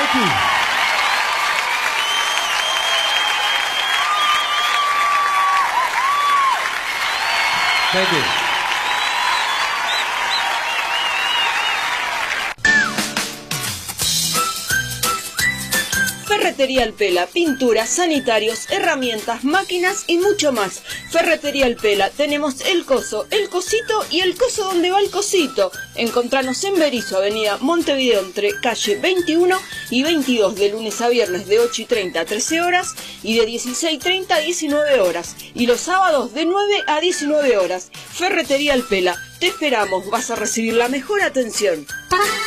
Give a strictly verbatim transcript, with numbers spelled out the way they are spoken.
Martín. Thank you. Ferretería Alpela, pinturas, sanitarios, herramientas, máquinas y mucho más. Ferretería Alpela, tenemos el coso, el cosito y el coso donde va el cosito. Encontranos en Berisso, avenida Montevideo, entre calle veintiuno y veintidós, de lunes a viernes de ocho y treinta a trece horas y de dieciséis y treinta a diecinueve horas. Y los sábados de nueve a diecinueve horas. Ferretería Alpela, te esperamos, vas a recibir la mejor atención.